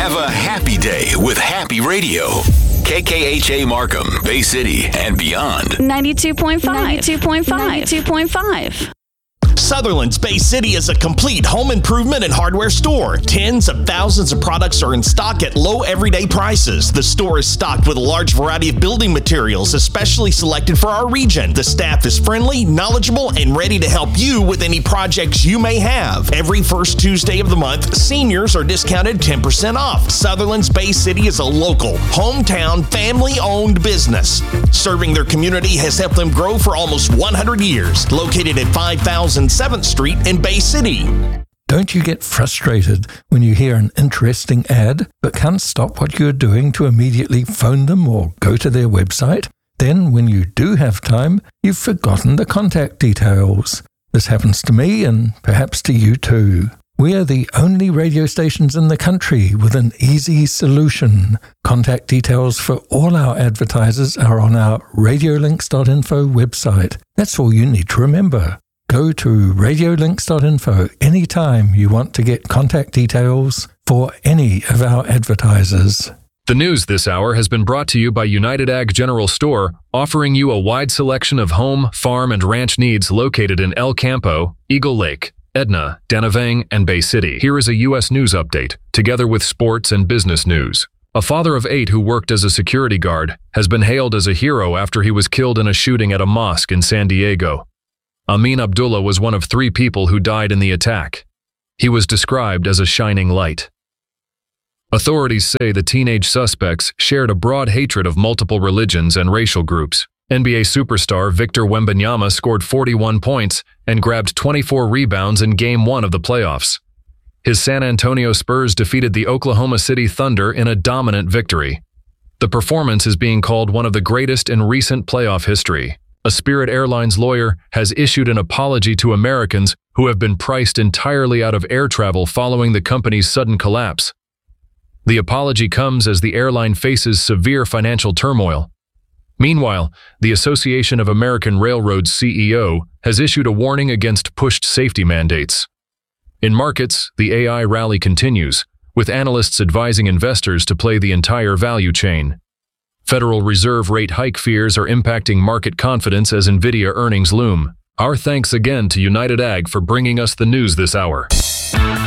Have a happy day with Happy Radio. KKHA Markham, Bay City, and beyond. 92.5. 92.5. 92.5. Sutherland's Bay City is a complete home improvement and hardware store. Tens of thousands of products are in stock at low everyday prices. The store is stocked with a large variety of building materials, especially selected for our region. The staff is friendly, knowledgeable, and ready to help you with any projects you may have. Every first Tuesday of the month, seniors are discounted 10% off. Sutherland's Bay City is a local, hometown, family-owned business. Serving their community has helped them grow for almost 100 years. Located at 5007th Street in Bay City. Don't you get frustrated when you hear an interesting ad but can't stop what you're doing to immediately phone them or go to their website? Then, when you do have time, you've forgotten the contact details. This happens to me and perhaps to you too. We are the only radio stations in the country with an easy solution. Contact details for all our advertisers are on our radiolinks.info website. That's all you need to remember. Go to radiolinks.info anytime you want to get contact details for any of our advertisers. The news this hour has been brought to you by United Ag General Store, offering you a wide selection of home, farm, and ranch needs located in El Campo, Eagle Lake, Edna, Danavang, and Bay City. Here is a U.S. news update, together with sports and business news. A father of 8 who worked as a security guard has been hailed as a hero after he was killed in a shooting at a mosque in San Diego. Amin Abdullah was one of 3 people who died in the attack. He was described as a shining light. Authorities say the teenage suspects shared a broad hatred of multiple religions and racial groups. NBA superstar Victor Wembanyama scored 41 points and grabbed 24 rebounds in Game 1 of the playoffs. His San Antonio Spurs defeated the Oklahoma City Thunder in a dominant victory. The performance is being called one of the greatest in recent playoff history. A Spirit Airlines lawyer has issued an apology to Americans who have been priced entirely out of air travel following the company's sudden collapse. The apology comes as the airline faces severe financial turmoil. Meanwhile, the Association of American Railroads CEO has issued a warning against pushed safety mandates. In markets, the AI rally continues, with analysts advising investors to play the entire value chain. Federal Reserve rate hike fears are impacting market confidence as Nvidia earnings loom. Our thanks again to United Ag for bringing us the news this hour.